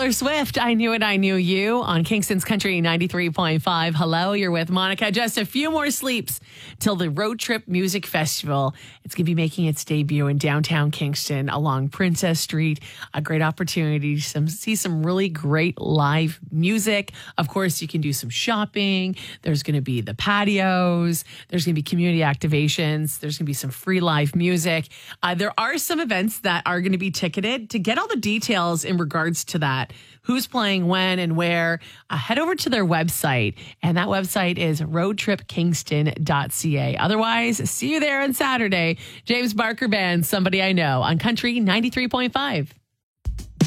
Taylor Swift, I Knew It, I Knew You on Kingston's Country 93.5. Hello, you're with Monica. Just a few more sleeps till the Road Trip Music Festival. It's going to be making its debut in downtown Kingston along Princess Street. A great opportunity to see some really great live music. Of course, you can do some shopping. There's going to be the patios. There's going to be community activations. There's going to be some free live music. There are some events that are going to be ticketed. To get all the details in regards to that, who's playing when and where, head over to their website. And that website is roadtripkingston.ca. Otherwise, see you there on Saturday. James Barker Band, Somebody I Know on Country 93.5.